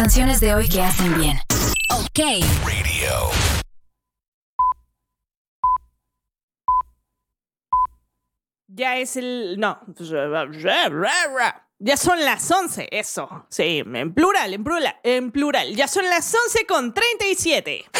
Canciones de hoy que hacen bien. OK. Radio. Ya es el... No. Ya son las 11, eso. Sí, en plural. Ya son las 11:37.